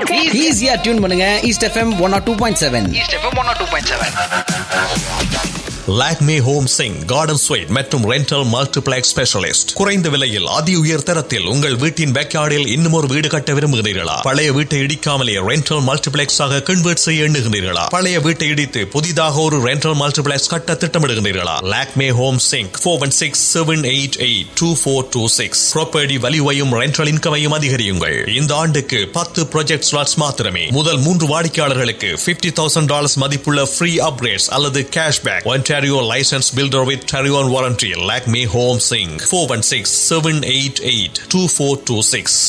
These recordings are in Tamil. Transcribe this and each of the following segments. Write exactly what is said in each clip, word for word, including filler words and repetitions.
ஈஸியா டியூன் பண்ணுங்க east FM one R two point seven. East FM one R two point seven. Lakme home Singh garden sweet மற்றும் ரெண்டல் மல்டிப்ளெக்ஸ் ஸ்பெஷலிஸ்ட். குறைந்த விலையில் அதி உயர் தரத்தில் உங்கள் வீட்டின் பேக்யார்டில் இன்னும் ஒரு வீடு கட்ட விரும்புகிறீர்களா? பழைய வீட்டை இடிக்காமலே ரெண்டல் மல்டிப்ளெக்ஸ் ஆக கன்வெர்ட் செய்ய எண்ணுகிறீர்களா? பழைய வீட்டை இடித்து புதிதாக ஒரு ரெண்டல் மல்டிப்ளெக்ஸ் கட்ட திட்டமிடுகிறீர்களா? Lakme home Singh four one six seven eight eight two four two six. Property வேல்யூவையும் rental இன்கமையும் அதிகரியுங்கள். இந்த ஆண்டுக்கு பத்து ப்ராஜெக்ட் ஸ்லாட்ஸ் மாத்திரமே. முதல் மூன்று வாடிக்கையாளர்களுக்கு பிப்டி தௌசண்ட் டாலர்ஸ் மதிப்புள்ள ஃப்ரீ அப்கிரேட்ஸ் அல்லது cashback. Ontario licensed builder with Tarion warranty. Lakme Home Singh four one six seven eight eight two four two six.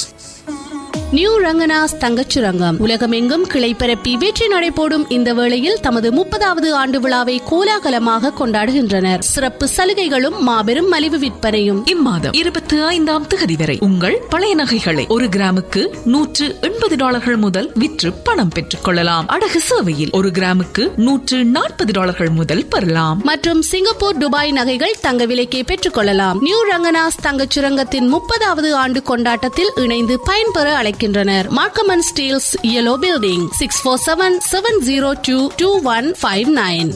New Ranganas தங்கச்சுரங்கம் உலகமெங்கும் கிளை பரப்பி வெற்றி நடைபோடும் இந்த வேளையில் தமது முப்பதாவது ஆண்டு விழாவை கோலாகலமாக கொண்டாடுகின்றனர். சிறப்பு சலுகைகளும் மாபெரும் மலிவு விற்பனையும் இம்மாதம் இருபத்தி ஐந்தாம் தேதி வரை உங்கள் பழைய நகைகளை ஒரு கிராமுக்கு நூற்று எண்பது டாலர்கள் முதல் விற்று பணம் பெற்றுக் கொள்ளலாம். அடகு சேவையில் ஒரு கிராமுக்கு நூற்று நாற்பது டாலர்கள் முதல் பெறலாம். மற்றும் சிங்கப்பூர், துபாய் நகைகள் தங்க விலைக்கே பெற்றுக் கொள்ளலாம். நியூ ரங்கனாஸ் தங்கச்சுரங்கத்தின் முப்பதாவது ஆண்டு கொண்டாட்டத்தில் இணைந்து பயன்பெற அழைக்கின்றனர். Markham and Steels Yellow Building six four seven seven zero two two one five nine.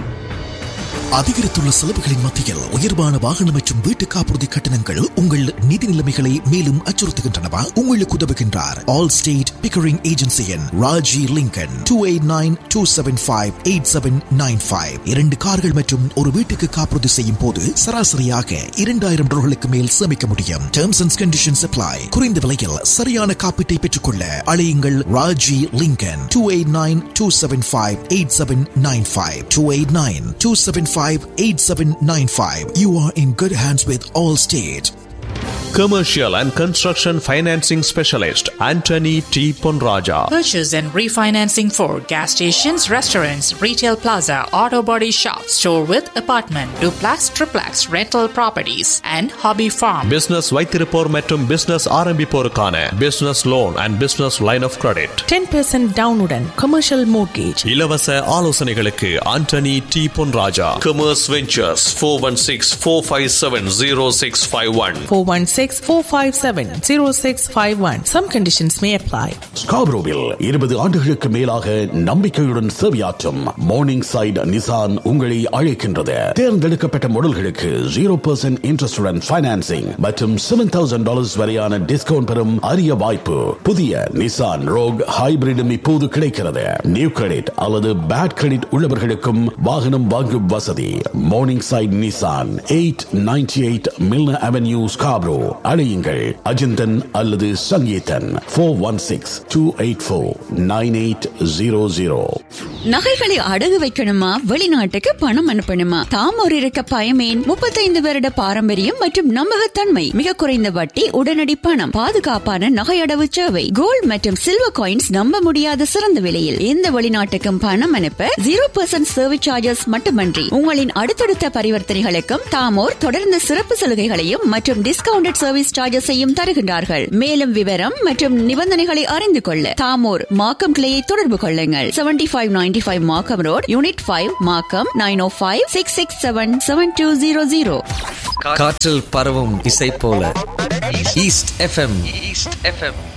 அதிகரித்துள்ள செலவுகளின் மத்தியில் உயர்வான வாகனம் மற்றும் வீட்டு காப்புறுதி கட்டணங்கள் உங்கள் நிதி நிலைமைகளை மேலும் அச்சுறுத்துகின்றனவா? உங்களுக்கு உதவுகின்றார் all state Pickering ஏஜென்சியின் Raji Lincoln. Two eight nine two seven five eight seven nine five. இரண்டு கார்கள் மற்றும் ஒரு வீட்டுக்கு காப்புறுதி செய்யும் போது சராசரியாக இரண்டாயிரம் டாலர்களுக்கு மேல் சேமிக்க முடியும். Terms and conditions apply. குறைந்த விலையில் சரியான காப்பீட்டை பெற்றுக்கொள்ள அழையுங்கள் Raji Lincoln. Two eight nine two seven five eight seven nine five. Two eight nine two seven ஃபைve eight seven nine five. You are in good hands with Allstate. Commercial and Construction Financing Specialist Anthony T. Ponraja. Purchase and refinancing for gas stations, restaurants, retail plaza, auto body shop, store with apartment, duplex, triplex, rental properties and hobby farm. Business வைத்திருப்போர் மற்றும் business ஆரம்பிப்போருக்கான business loan and business line of credit. ten percent டவுனுடன் commercial mortgage. இலவச ஆலோசனைகளுக்கு Anthony T. Ponraja. Commerce Ventures four one six four five seven zero six five one. four one six four five seven zero six five one. Some conditions may apply. ஸ்காப்ரோவில் இருபது ஆண்டுகளுக்கு மேலாக நம்பிக்கையுடன் சேவையாற்றும் மார்னிங் சைட் நிசான் உங்களை அழைக்கின்றது. தேர்ந்தெடுக்கப்பட்ட மாடல்களுக்கு ஜீரோ பர்சன்ட் இன்ட்ரெஸ்டுடன் ஃபைனான்சிங் மற்றும் செவன் தௌசண்ட் டாலர்ஸ் வரையான டிஸ்கவுண்ட் பெறும் அரிய வாய்ப்பு. புதிய நிசான் ரோக் ஹைபிரிடும் இப்போது கிடைக்கிறது. நியூ கிரெடிட் அல்லது பேட் கிரெடிட் உள்ளவர்களுக்கும் வாகனம் வாங்கும் வசதி. Morning side Nissan eight ninety eight Milner avenue Scarborough. அழையுங்கள் அஜிந்தன் அல்லது Sangeethan four one six two eight four nine eight zero zero. நகைகளை அடகு வைக்கணுமா? வெளிநாட்டுக்கு பணம் அனுப்பணுமா? தாமோர் இருக்க பயமேன்? முப்பத்தைந்து வருட பாரம்பரியம் மற்றும் நம்பகத்தன்மை, மிக குறைந்த வட்டி, உடனடி பணம், பாதுகாப்பான நகை அடவு சேவை, கோல்ட் மற்றும் சில்வர் காயின்ஸ் நம்ப முடியாத சிறந்த விலையில் எந்த வெளிநாட்டுக்கும் பணம் அனுப்ப ஜீரோ பர்சன்ட் சர்வீஸ் சார்ஜஸ் மட்டுமன்றி உங்களின் அடுத்தடுத்த பரிவர்த்தனைகளுக்கும் தாமோர் தொடர்ந்து சிறப்பு சலுகைகளையும் மற்றும் டிஸ்கவுண்டட் சர்வீஸ் சார்ஜஸையும் தருகின்றார்கள். மேலும் விவரம் மற்றும் நிபந்தனைகளை அறிந்து கொள்ள தாமோர் மார்க்கம் கிளையை தொடர்பு கொள்ளுங்கள். செவன்டி ஃபைவ் நைன்டி ஃபைவ் மார்க்கம் ரோட், யூனிட் ஃபைவ், மார்க்கம் நைன் ஓ five six six seven seven two zero zero. காற்றில் பரவும் இசை போல ஈஸ்ட் எஃப்எம். East FM.